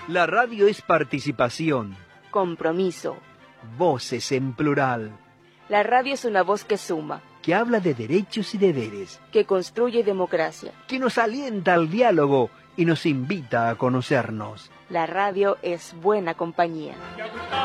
La radio es participación. Compromiso. Voces en plural. La radio es una voz que suma. Que habla de derechos y deberes. Que construye democracia. Que nos alienta al diálogo y nos invita a conocernos. La radio es buena compañía.